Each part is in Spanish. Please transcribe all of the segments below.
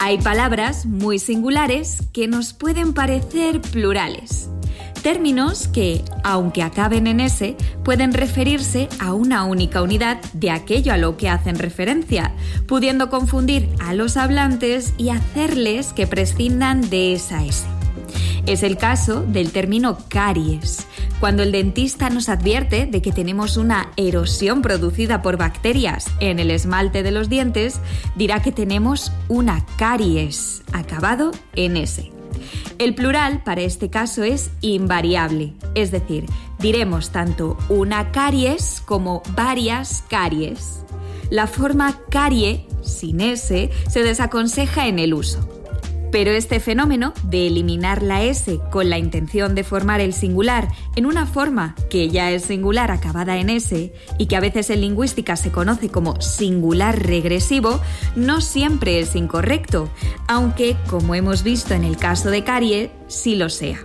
Hay palabras muy singulares que nos pueden parecer plurales. Términos que, aunque acaben en S, pueden referirse a una única unidad de aquello a lo que hacen referencia, pudiendo confundir a los hablantes y hacerles que prescindan de esa S. Es el caso del término caries. Cuando el dentista nos advierte de que tenemos una erosión producida por bacterias en el esmalte de los dientes, dirá que tenemos una caries, acabado en S. El plural para este caso es invariable, es decir, diremos tanto una caries como varias caries. La forma carie, sin S, se desaconseja en el uso. Pero este fenómeno de eliminar la S con la intención de formar el singular en una forma que ya es singular acabada en S y que a veces en lingüística se conoce como singular regresivo, no siempre es incorrecto, aunque, como hemos visto en el caso de carie, sí lo sea.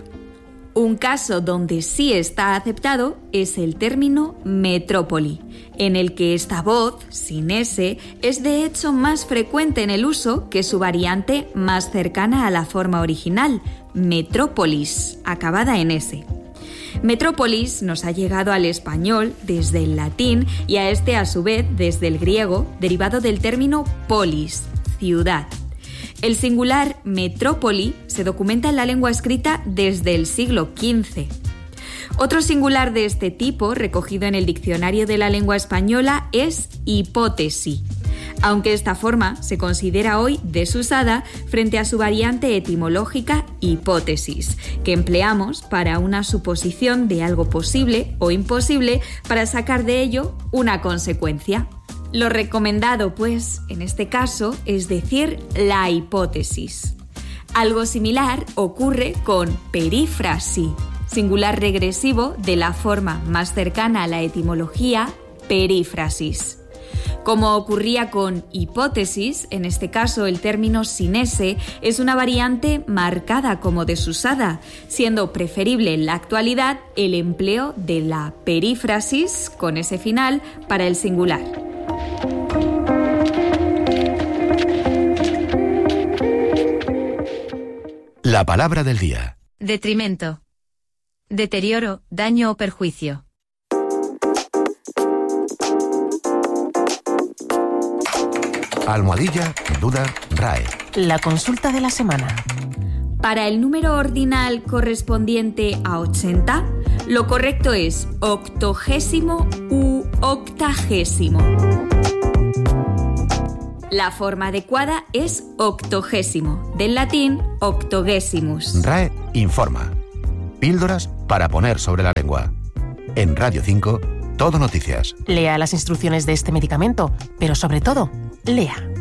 Un caso donde sí está aceptado es el término metrópoli, en el que esta voz, sin S, es de hecho más frecuente en el uso que su variante más cercana a la forma original, metrópolis, acabada en S. Metrópolis nos ha llegado al español desde el latín y a este a su vez desde el griego, derivado del término polis, ciudad. El singular metrópoli se documenta en la lengua escrita desde el siglo XV. Otro singular de este tipo, recogido en el Diccionario de la Lengua Española, es hipótesi, aunque esta forma se considera hoy desusada frente a su variante etimológica hipótesis, que empleamos para una suposición de algo posible o imposible para sacar de ello una consecuencia. Lo recomendado, pues, en este caso, es decir la hipótesis. Algo similar ocurre con perífrasi, singular regresivo de la forma más cercana a la etimología, perífrasis. Como ocurría con hipótesis, en este caso el término sin S es una variante marcada como desusada, siendo preferible en la actualidad el empleo de la perífrasis con S final para el singular. La palabra del día. Detrimento. Deterioro, daño o perjuicio. Almohadilla, duda, RAE. La consulta de la semana. Para el número ordinal correspondiente a 80, lo correcto es octogésimo u octagésimo. La forma adecuada es octogésimo, del latín octogesimus. RAE informa. Píldoras para poner sobre la lengua. En Radio 5, Todo Noticias. Lea las instrucciones de este medicamento, pero sobre todo, lea.